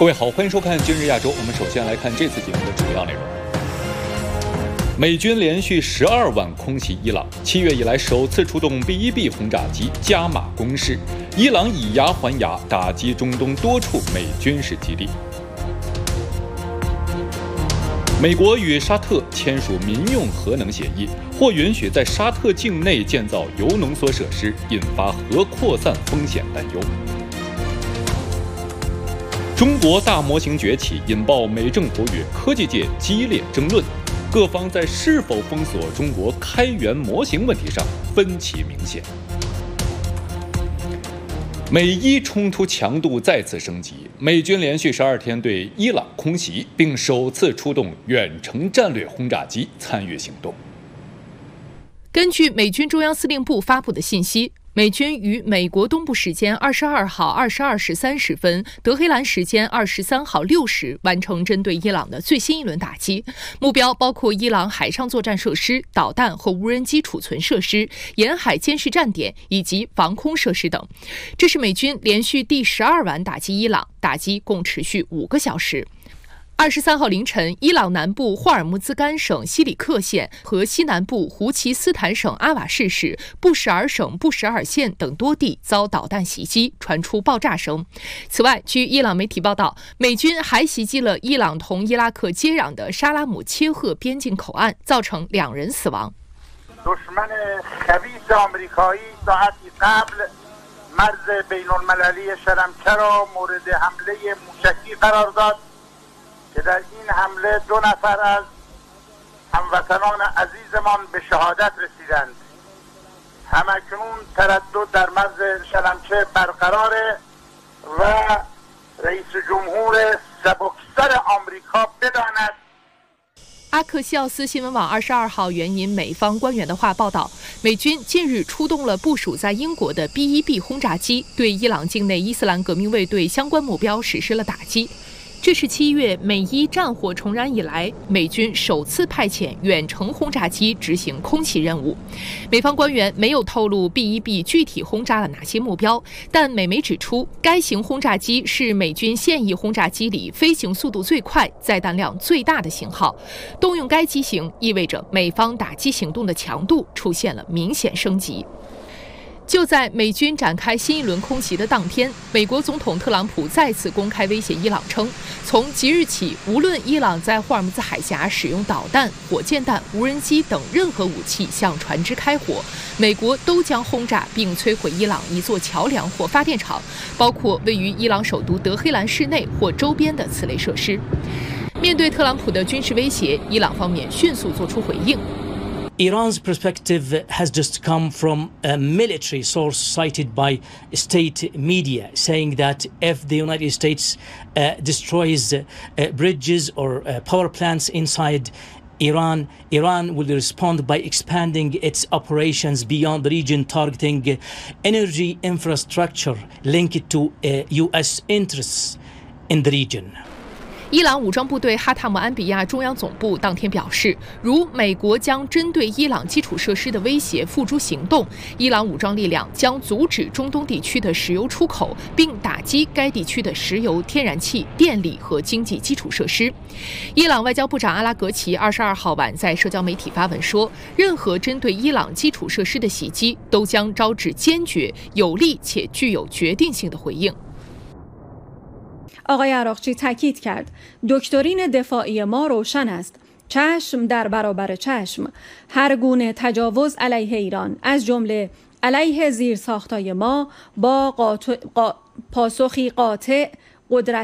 各位好，欢迎收看《今日亚洲》。我们首先来看这次节目的主要内容。美军连续12晚空袭伊朗，7月以来首次出动 B-1B 轰炸机，加码攻势。伊朗以牙还牙，打击中东多处美军事基地。美国与沙特签署民用核能协议，或允许在沙特境内建造铀浓缩设施，引发核扩散风险担忧。中国大模型崛起，引爆美政府与科技界激烈争论，各方在是否封锁中国开源模型问题上分歧明显。美伊冲突强度再次升级，美军连续12天对伊朗空袭，并首次出动远程战略轰炸机参与行动。 根据美军中央司令部发布的信息，美军于美国东部时间22号22时30分，德黑兰时间23号6时完成针对伊朗的最新一轮打击，目标包括伊朗海上作战设施、导弹和无人机储存设施、沿海监视站点以及防空设施等。这是美军连续第12晚打击伊朗，打击共持续5个小时。23号凌晨，伊朗南部霍尔木兹干省西里克县和西南部胡齐斯坦省阿瓦市市、布什尔省布什尔县等多地遭导弹袭击，传出爆炸声。此外，据伊朗媒体报道，美军还袭击了伊朗同伊拉克接壤的沙拉姆切赫边境口岸，造成2人死亡。 که در این حمله 2 نفر از هموطنان عزیزمان به شهادت رسیدند. همکنون تردد در مرز شلمچه برقراره و رئیس جمهور سبکسر آمریکا بداند。 阿克西奥斯新闻网22号援引美方官员的话报道，美军近日出动了部署在英国的 B-1B 轰炸机，对伊朗境内伊斯兰革命卫队相关目标实施了打击。这是7月美伊战火重燃以来，美军首次派遣远程轰炸机执行空袭任务。美方官员没有透露 B-1B 具体轰炸了哪些目标，但美媒指出，该型轰炸机是美军现役轰炸机里飞行速度最快、载弹量最大的型号。动用该机型意味着美方打击行动的强度出现了明显升级。就在美军展开新一轮空袭的当天，美国总统特朗普再次公开威胁伊朗称，从即日起，无论伊朗在霍尔木兹海峡使用导弹、火箭弹、无人机等任何武器向船只开火，美国都将轰炸并摧毁伊朗一座桥梁或发电厂，包括位于伊朗首都德黑兰市内或周边的此类设施。面对特朗普的军事威胁，伊朗方面迅速作出回应。 Iran's perspective has just come from a military source cited by state media, saying that if the United States destroys bridges or power plants inside Iran will respond by expanding its operations beyond the region, targeting energy infrastructure linked to U.S. interests in the region. 伊朗武装部队哈塔姆安比亚中央总部当天表示，如美国将针对伊朗基础设施的威胁付诸行动，伊朗武装力量将阻止中东地区的石油出口，并打击该地区的石油、天然气、电力和经济基础设施。伊朗外交部长阿拉格齐22号晚在社交媒体发文说，任何针对伊朗基础设施的袭击都将招致坚决、有力且具有决定性的回应。 آقای عراقچی تاکید کرد دکترین دفاعی ما روشن است. چشم در برابر چشم هر گونه تجاوز علیه ایران از جمله علیه زیرساختهای ما با پاسخی قاطع قدرت